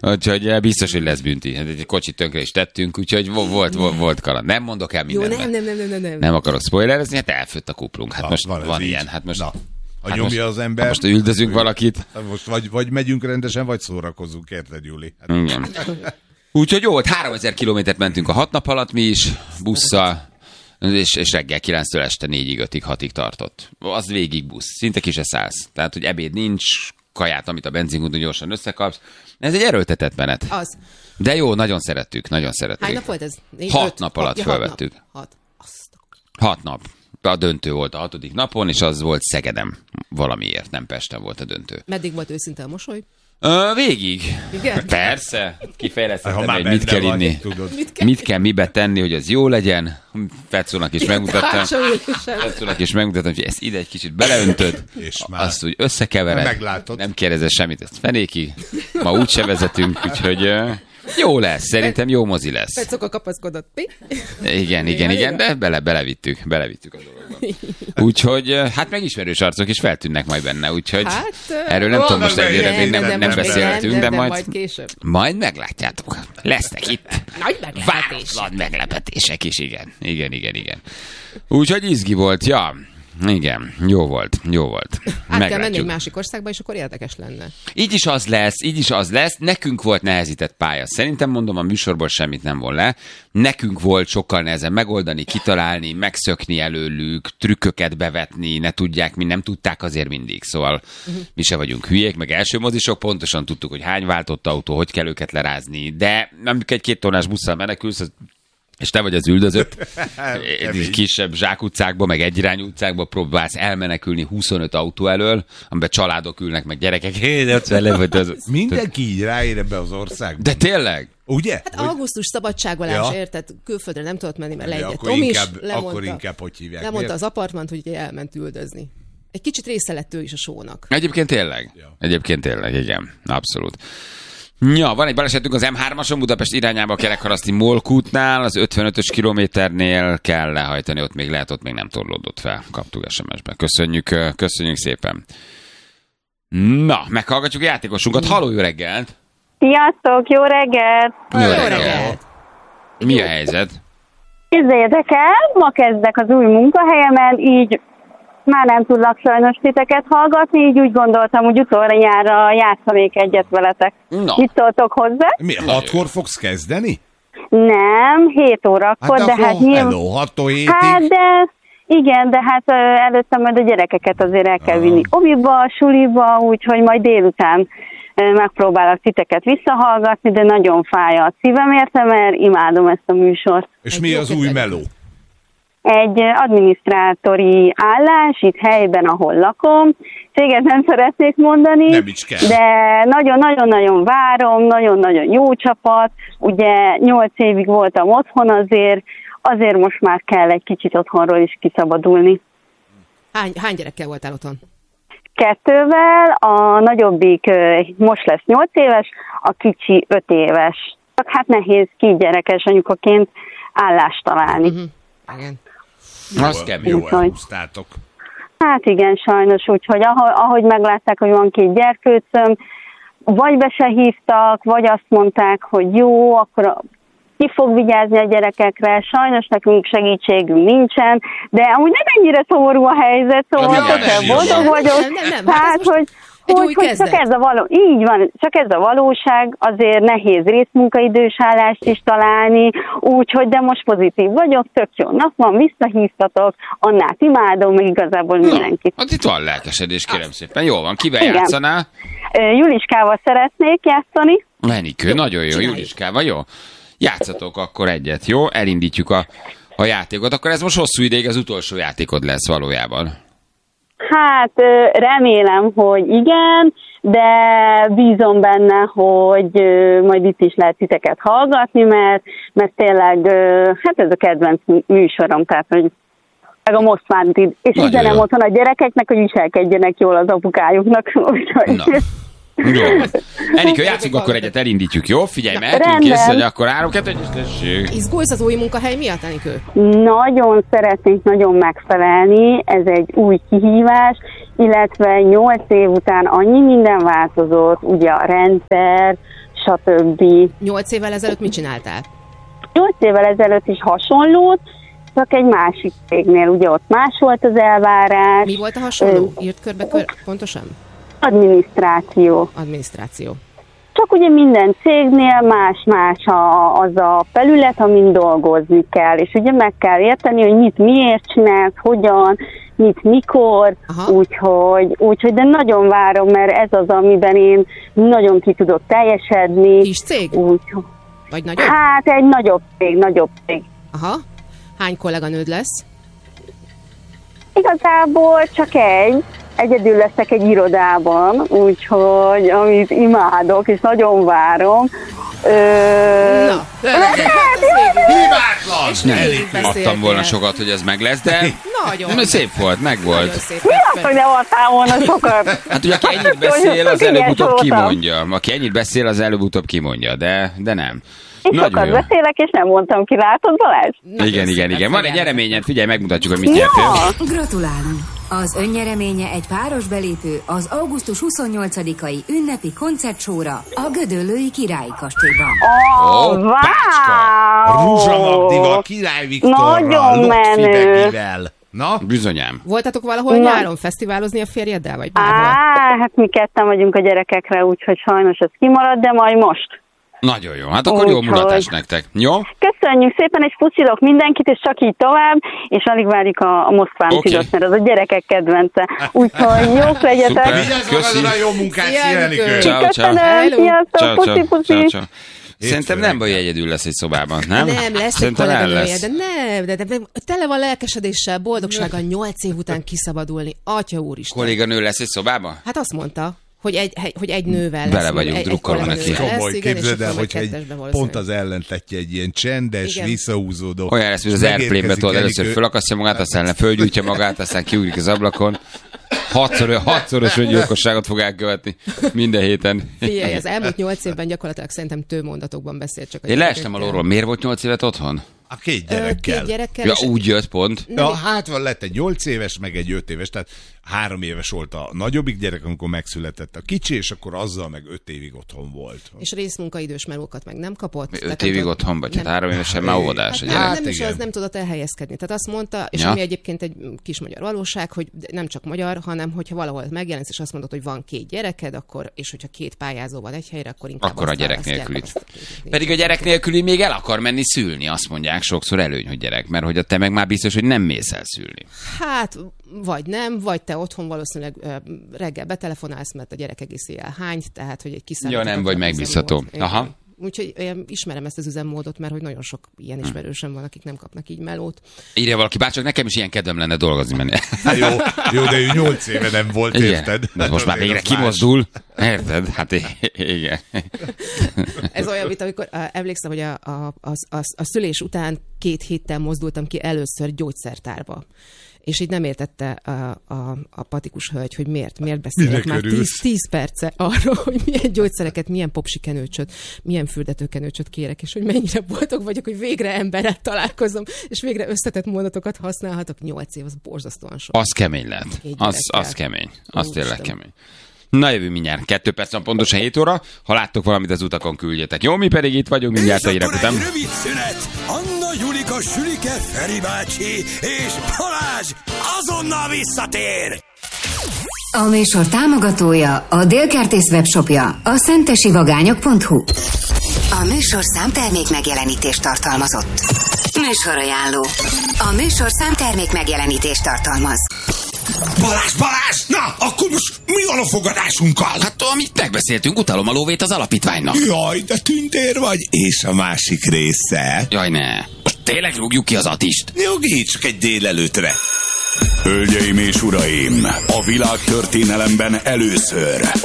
Úgyhogy biztos, hogy lesz bünti. Egy kocsit tönkre is tettünk, úgyhogy volt kaland. Nem mondok el mindent. Jó, nem akarok spoilerezni, hát elfőtt a kuplunk. Hát most van ilyen. Hát most... Ha nyomja az ember... Most üldözünk valakit. Most vagy megyünk rendesen, vagy szórakozunk, érted, Júli? Hát. Igen. Úgyhogy jó, 3000 kilométert mentünk a 6 nap alatt mi is, busszal, és reggel 9-től este 4-ig, 5-ig, 6-ig tartott. Az végig busz, szinte ki se szállsz. Tehát, hogy ebéd nincs, kaját, amit a benzinkúton gyorsan összekapsz. Ez egy erőltetett menet. Az. De jó, nagyon szerettük. Hány nap volt ez? 6 nap alatt fölvettük. 6 nap. A döntő volt a 6. napon, és az volt Szegedem valamiért, nem Pesten volt a döntő. Meddig volt őszinte a mosoly? Végig. Igen? Persze. Kifejlesztettem, hogy mit kell inni. Mit kell mibe tenni, hogy az jó legyen. Fecónak is megmutattam, hogy ezt ide egy kicsit beleöntöd, és azt úgy összekevered. Nem kérdezel semmit, ezt fenékig. Ma úgyse vezetünk, úgyhogy... Jó lesz, szerintem jó mozi lesz. Fecóka kapaszkodott. Igen, de belevittük a dologba. Úgyhogy, hát megismerős arcok is feltűnnek majd benne, úgyhogy erről nem tudom, most egyre még nem beszélhetünk, de majd később. Majd meglátjátok. Lesznek itt váratlan meglepetések is, igen. Úgyhogy izgi volt, ja. Igen, jó volt. Át kell menni egy másik országba, és akkor érdekes lenne. Így is az lesz. Nekünk volt nehezített pálya. Szerintem mondom, a műsorból semmit nem von le. Nekünk volt sokkal nehezebb megoldani, kitalálni, megszökni előlük, trükköket bevetni, ne tudják, mi nem tudták azért mindig. Szóval mi se vagyunk hülyék, meg első mozisok, pontosan tudtuk, hogy hány váltott autó, hogy kell őket lerázni. De amikor egy 2 tonnás busszal menekülsz, és te vagy az üldözött, kisebb zsákutcákba, meg egyirányú utcákba próbálsz elmenekülni 25 autó elől, amiben családok ülnek, meg gyerekek. Mindenki így ráér ebbe az országba. De tényleg? Ugye? Hát augusztus szabadságolás, érted? Külföldre nem tudott menni, mert lejjett. Akkor inkább hogy hívják. Lemondta az apartmant, hogy elment üldözni. Egy kicsit része lett ő is a sónak. Egyébként tényleg, igen. Abszolút. Ja, van egy balesetünk az M3-ason Budapest irányába a Kerekharaszti Molkútnál, az 55-ös kilométernél kell lehajtani, ott még nem torlódott fel, kaptuk SMS-ben. Köszönjük szépen. Na, meghallgatjuk a játékosunkat. Halló, jó reggelt! Sziasztok, jó reggelt! Jó reggelt! Mi a helyzet? Képzeljétek el, ma kezdek az új munkahelyemen, így már nem tudlak sajnos titeket hallgatni, így úgy gondoltam, hogy utoljára játszanék egyet veletek. No. Mit szóltok hozzá? Mi, 6-kor fogsz kezdeni? Nem, 7 órakor, hát de hát nyilván... 6-tól 7-ig? Hát de... Igen, de hát előtte majd a gyerekeket azért el kell vinni oviba, suliba, úgyhogy majd délután megpróbálok titeket visszahallgatni, de nagyon fáj a szívem érte, mert imádom ezt a műsort. És mi az új meló? Egy adminisztrátori állás itt helyben, ahol lakom. Céget nem szeretnék mondani, de nagyon-nagyon-nagyon várom, nagyon-nagyon jó csapat. Ugye 8 évig voltam otthon, azért most már kell egy kicsit otthonról is kiszabadulni. Hány gyerekkel voltál otthon? 2-vel, a nagyobbik most lesz 8 éves, a kicsi 5 éves. Csak hát nehéz gyerekes anyukaként állást találni. Igen. Azt kell, jó elhúztátok. Hát igen, sajnos, úgyhogy ahogy meglátták, hogy van 2 gyerkőcöm, vagy be se hívtak, vagy azt mondták, hogy jó, akkor ki fog vigyázni a gyerekekre, sajnos nekünk segítségünk nincsen, de amúgy nem ennyire szomorú a helyzet, szóval tökéletesen boldog vagyok. Hát, hogy csak ez így van, csak ez a valóság, azért nehéz részmunkaidős állást is találni, úgyhogy de most pozitív vagyok, tök jó nap van, visszahívtatok, Annát imádom, meg igazából mindenkit. Hát itt van lelkesedés, kérem szépen. Jó van, kivel játszanál? Juliskával szeretnék játszani. Menikő, nagyon jó, Juliskával, jó? Játszatok akkor egyet, jó? Elindítjuk a játékot, akkor ez most hosszú ideig az utolsó játékod lesz valójában. Hát remélem, hogy igen, de bízom benne, hogy majd itt is lehet titeket hallgatni, mert tényleg hát ez a kedvenc műsorom, tehát hogy meg a most már itt, és üzenem otthon a gyerekeknek, hogy viselkedjenek jól az apukájuknak. Jó. Enikő, játszunk akkor egyet, elindítjuk, jó? Figyelj, mehetünk, kész, hogy akkor 3-2-1, és tessék. Izgulsz az új munkahely miatt, Enikő? Nagyon szeretnénk nagyon megfelelni, ez egy új kihívás, illetve 8 év után annyi minden változott, ugye a rendszer, stb. 8 évvel ezelőtt mit csináltál? 8 évvel ezelőtt is hasonlót, csak egy másik cégnél, ugye ott más volt az elvárás. Mi volt a hasonló? Írt körbe pontosan? Adminisztráció. Csak ugye minden cégnél más-más az a felület, amin dolgozni kell, és ugye meg kell érteni, hogy mit miért csinálsz, hogyan, mit mikor, úgyhogy de nagyon várom, mert ez az, amiben én nagyon ki tudok teljesedni. Kis cég? Vagy nagyobb? Hát egy nagyobb cég. Aha. Hány kolléganőd lesz? Igazából csak egyedül leszek egy irodában, úgyhogy amit imádok, és nagyon várom. Na, hibátlan! Adtam volna sokat, hogy ez meg lesz, de nagyon szép volt, meg volt. Mi az, hogy nem adtál volna sokat? Hát ugye, aki ennyit beszél, az előbb-utóbb kimondja. De nem. Én sokat beszélek, és nem mondtam ki, látod, Balázs? Igen. Van egy nyereményed, figyelj, megmutatjuk, hogy mit nyertél. Gratulálunk! Az önnyereménye egy páros belépő az augusztus 28-ai ünnepi koncertsóra a Gödöllői Királyi Kastélyban. Ruzsa Magdival, Király Viktorral, nagyon menő. Na? Bizonyám. Voltatok valahol nyáron fesztiválozni a férjeddel, vagy bárhol? Hát mi ketten vagyunk a gyerekekre, úgyhogy sajnos ez kimarad, de majd most. Nagyon jó, hát akkor jó mulatás nektek. Jó? Köszönjük szépen, és puszilok mindenkit, és csak így tovább, és alig várjuk a Moszkván Csigot, mert az a gyerekek kedvence. Úgyhogy jók legyetek. Vigyázz magadra, jó munkát, Szirenikő! Köszönöm, sziasztok, puszi. Szerintem nem baj, egyedül lesz egy szobában, nem? Nem, lesz Szerintem egy el kolléganője, lesz. de tele van lelkesedéssel, boldogsággal 8 év után kiszabadulni. Atya úristen. Kolléganő lesz egy szobában? Hát azt mondta, hogy egy nővel lesz. Bele vagyunk, drukkolunk neki. Komoly, képzeld el, hogyha pont az ellentetje egy ilyen csendes, visszahúzódó. Olyan lesz, hogy az Airplane-be tudod, először fölakasztja magát, aztán fölgyújtja magát, aztán kiugrik az ablakon. Hatszoros öngyilkosságot fog elkövetni minden héten. Figyelj, az elmúlt 8 évben gyakorlatilag szerintem mondatokban beszélt csak. Én leestem a lóról. Miért volt 8 évet otthon? A két gyerekkel. Ja, úgy jött pont. Ja, hát van, lett egy 8 éves, meg egy 5 éves, tehát 3 éves volt a nagyobbik gyerek, amikor megszületett a kicsi, és akkor azzal meg 5 évig otthon volt. És részmunkaidős melókat meg nem kapott. 5 évig otthon vagy, hát 3 évesen már óvodás a gyerek. Nem is az, nem tudott elhelyezkedni. Tehát azt mondta, és ami egyébként egy kis magyar valóság, hogy nem csak magyar, hanem hogyha valahol megjelensz, és azt mondod, hogy van 2 gyereked, akkor, és hogyha 2 pályázó van egy helyre, akkor inkább akkor a gyerek nélküli. Pedig a gyerek nélküli még el akar menni szülni, azt mondják sokszor előny, hogy gyerek, mert hogy te meg már biztos, hogy nem mész el szülni. Hát, vagy nem, vagy te otthon valószínűleg reggel betelefonálsz, mert a gyerek egész éjjel hányt, tehát hogy egy kiszállítás. Ja, nem vagy megbízható. Aha. Úgyhogy ismerem ezt az üzemmódot, mert hogy nagyon sok ilyen ismerősöm van, akik nem kapnak így melót. Írja valaki, bárcsak nekem is ilyen kedvem lenne dolgozni menni. Hát jó, de ő 8 éve nem volt, érted? De most már végre kimozdul. Érted? Hát igen. Ez olyan, mint amikor emlékszem, hogy a szülés után 2 héttel mozdultam ki először gyógyszertárba. És így nem értette a patikus hölgy, hogy miért beszélek már 10 perce arról, hogy milyen gyógyszereket, milyen popsikenőcsöt, milyen fürdetőkenőcsöt kérek, és hogy mennyire boldog vagyok, hogy végre emberrel találkozom, és végre összetett mondatokat használhatok. 8 év, az borzasztóan sok. Az kemény lehet. Az kemény. Az tényleg kemény. Na, jövő mindjárt. 2 perc van pontosan 7 óra. Ha láttok valamit az utakon, küldjetek. Jó, mi pedig itt vagyunk mindjárt a hírek után. Rövid szünet. Anna, Julika, Sülike, Feri bácsi és Balázs azonnal visszatér. A műsor támogatója a Délkertész webshopja, a szentesivagányok.hu. A műsor számtermék megjelenítést tartalmazott. Műsorajánló. A műsor számtermék megjelenítést tartalmaz. Balázs! Na, akkor most mi van a fogadásunkkal? Hát, amit megbeszéltünk, utalom a lóvét az alapítványnak. Jaj, de tündér vagy, és a másik része? Jaj, ne. Most tényleg rúgjuk ki az Attist. Nyugi, csak egy délelőtre. Hölgyeim és uraim, a világtörténelemben először